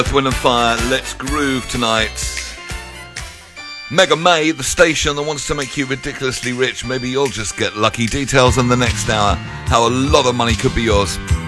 Earth, Wind and Fire, let's groove tonight. Mega May, the station that wants to make you ridiculously rich. Maybe you'll just get lucky. Details in the next hour, how a lot of money could be yours.